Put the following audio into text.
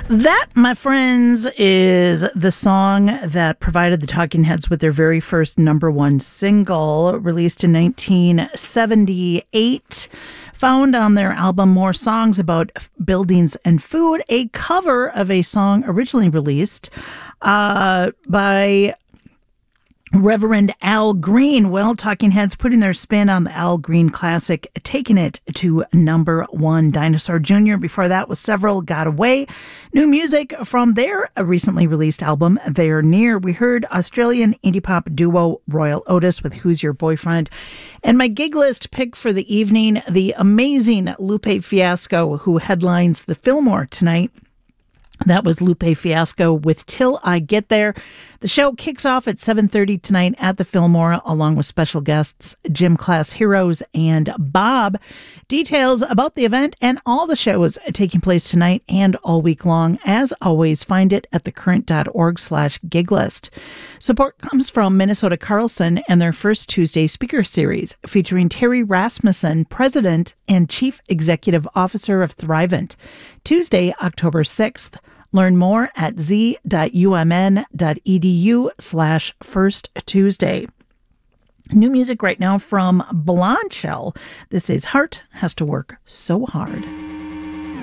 That, my friends, is the song that provided the Talking Heads with their very first #1 single, released in 1978, found on their album More Songs About Buildings and Food, a cover of a song originally released by Reverend Al Green. Well, Talking Heads putting their spin on the Al Green classic, taking it to #1. Dinosaur Jr. Before that was Several Got Away. New music from their recently released album, They're Near. We heard Australian indie pop duo Royal Otis with Who's Your Boyfriend. And my gig list pick for the evening, the amazing Lupe Fiasco, who headlines the Fillmore tonight. That was Lupe Fiasco with Till I Get There. The show kicks off at 7:30 tonight at the Fillmore, along with special guests Gym Class Heroes and Bob. Details about the event and all the shows taking place tonight and all week long, as always, find it at thecurrent.org/giglist. Support comes from Minnesota Carlson and their First Tuesday speaker series, featuring Terry Rasmussen, President and Chief Executive Officer of Thrivent. Tuesday, October 6th. Learn more at z.umn.edu/First Tuesday. New music right now from Blonde Shell. This is Heart Has to Work So Hard.